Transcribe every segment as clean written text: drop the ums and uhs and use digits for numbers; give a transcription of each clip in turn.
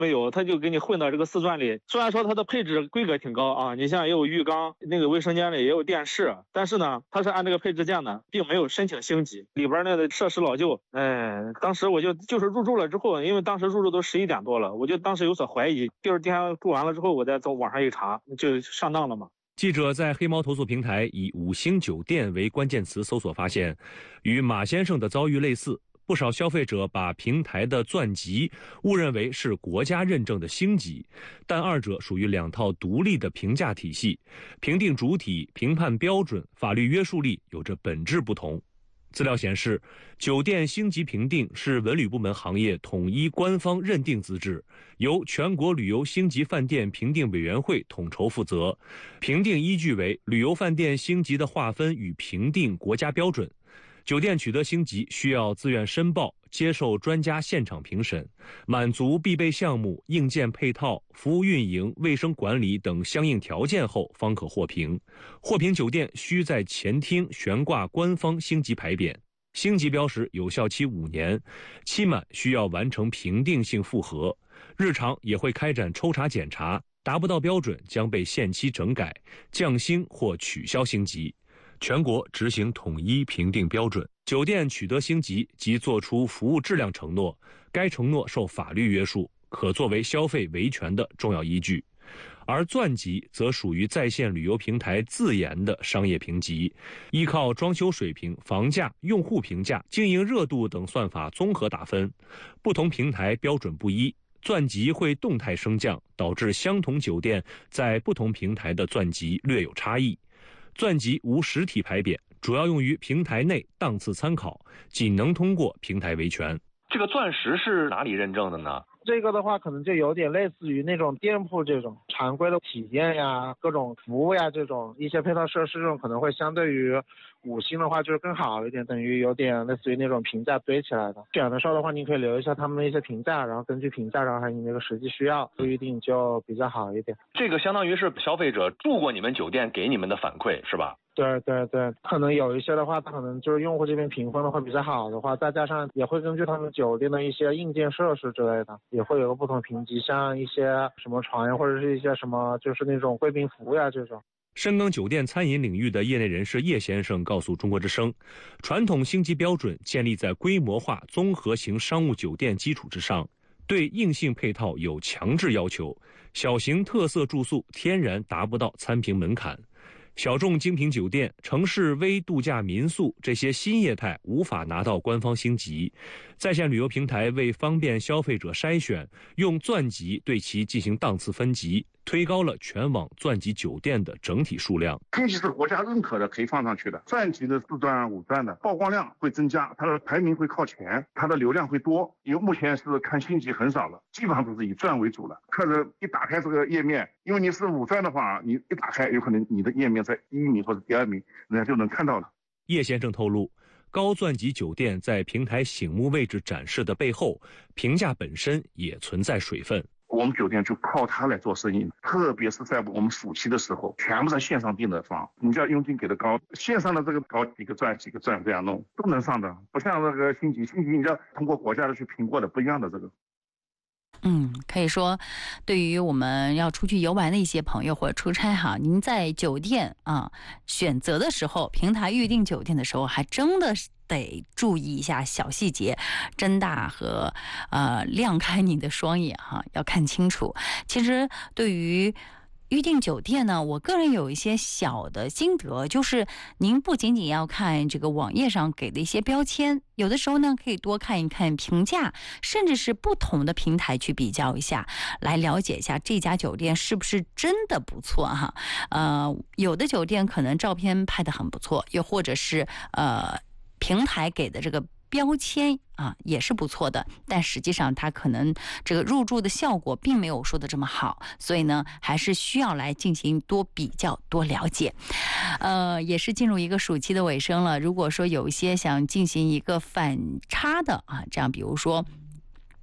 没有，他就给你混到这个四钻里。虽然说它的配置规格挺高啊，你像也有浴缸，那个卫生间里也有电视，但是呢，它是按这个配置建的，并没有申请星级，里边那个设施老旧。当时我就是入住了之后，因为当时入住都11点多了，我就当时有所怀疑。第二天住完了之后，我再从网上一查，就上当了嘛。 记者在黑猫投诉平台以5星酒店为关键词搜索发现，与马先生的遭遇类似。不少消费者把平台的钻级误认为是国家认证的星级，但二者属于2套独立的评价体系，评定主体、评判标准、法律约束力有着本质不同。资料显示，酒店星级评定是文旅部门行业统一官方认定资质，由全国旅游星级饭店评定委员会统筹负责，评定依据为旅游饭店星级的划分与评定国家标准。酒店取得星级需要自愿申报，接受专家现场评审，满足必备项目、硬件配套、服务运营、卫生管理等相应条件后方可获评。获评酒店需在前厅悬挂官方星级牌匾，星级标识有效期5年，期满需要完成评定性复核，日常也会开展抽查检查，达不到标准将被限期整改、降星或取消星级。全国执行统一评定标准，酒店取得星级即作出服务质量承诺，该承诺受法律约束，可作为消费维权的重要依据。而钻级则属于在线旅游平台自研的商业评级，依靠装修水平、房价、用户评价、经营热度等算法综合打分，不同平台标准不一，钻级会动态升降，导致相同酒店在不同平台的钻级略有差异。钻级无实体牌匾，主要用于平台内档次参考，仅能通过平台维权。 这个钻石是哪里认证的呢？ 这个的话可能就有点类似于那种店铺这种常规的体验呀、各种服务呀，这种一些配套设施这种可能会相对于5星的话就是更好一点，等于有点类似于那种评价堆起来的。选的时候的话，您可以留一下他们的一些评价，然后根据评价，然后还有你那个实际需要不一定就比较好一点。 这个相当于是消费者住过你们酒店给你们的反馈是吧？ 对对对，可能有一些的话，它可能就是用户这边评分的话比较好的话，再加上也会根据他们酒店的一些硬件设施之类的，也会有个不同评级，像一些什么床呀，或者是一些什么就是那种贵宾服呀这种。 深耕酒店餐饮领域的业内人士叶先生告诉中国之声，传统星级标准建立在规模化综合型商务酒店基础之上，对硬性配套有强制要求，小型特色住宿天然达不到参评门槛。小众精品酒店、城市微度假民宿这些新业态无法拿到官方星级，在线旅游平台为方便消费者筛选，用钻级对其进行档次分级，推高了全网钻级酒店的整体数量。 星级是国家认可的，可以放上去的。钻级的4钻、5钻的曝光量会增加，它的排名会靠前，它的流量会多。因为目前是看星级很少了，基本上都是以钻为主了。客人一打开这个页面，因为你是5钻的话，你一打开，有可能你的页面在第1名或者第2名，人家就能看到了。 叶先生透露，高钻级酒店在平台醒目位置展示的背后，评价本身也存在水分。 我们酒店就靠它来做生意，特别是在我们暑期的时候，全部在线上订的房，你叫佣金给的高，线上的这个高几个钻这样弄都能上的，不像那个星级你要通过国家的去评过的，不一样的这个。 可以说对于我们要出去游玩的一些朋友或者出差哈，您在酒店选择的时候，平台预订酒店的时候，还真的得注意一下小细节，睁大和亮开你的双眼哈，要看清楚。其实对于预订酒店呢，我个人有一些小的心得，就是您不仅仅要看这个网页上给的一些标签，有的时候呢可以多看一看评价，甚至是不同的平台去比较一下，来了解一下这家酒店是不是真的不错哈。有的酒店可能照片拍得很不错，又或者是平台给的这个标签也是不错的，但实际上它可能这个入住的效果并没有说的这么好，所以呢还是需要来进行多比较多了解。也是进入一个暑期的尾声了，如果说有一些想进行一个反差的这样比如说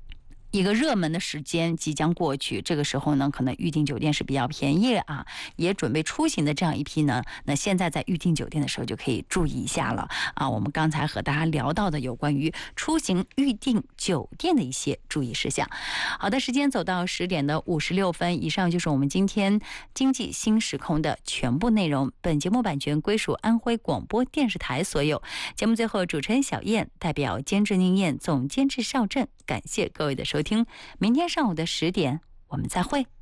一个热门的时间即将过去，这个时候呢，可能预订酒店是比较便宜啊，也准备出行的这样一批呢，那现在在预订酒店的时候就可以注意一下了啊。我们刚才和大家聊到的有关于出行预订酒店的一些注意事项。好的，时间走到10:56，以上就是我们今天经济新时空的全部内容。本节目版权归属安徽广播电视台所有。节目最后，主持人小燕代表监制宁燕，总监制邵振，感谢各位的收听。明天上午的10点，我们再会。